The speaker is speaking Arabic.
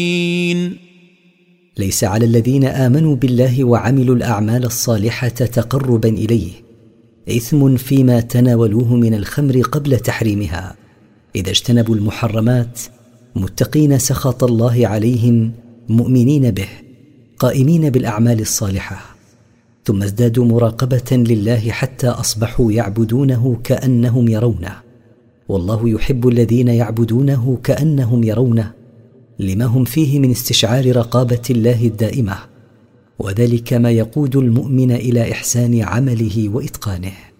ليس على الذين آمنوا بالله وعملوا الأعمال الصالحة تقربا إليه إثم فيما تناولوه من الخمر قبل تحريمها، إذا اجتنبوا المحرمات متقين سخط الله عليهم مؤمنين به قائمين بالأعمال الصالحة، ثم ازدادوا مراقبة لله حتى أصبحوا يعبدونه كأنهم يرونه، والله يحب الذين يعبدونه كأنهم يرونه لما هم فيه من استشعار رقابة الله الدائمة، وذلك ما يقود المؤمن إلى إحسان عمله وإتقانه.